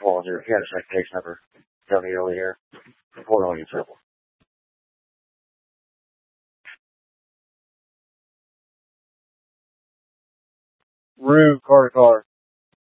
Paul, if you had a second case number, tell me early here. Before all you trouble. Rue, car to car.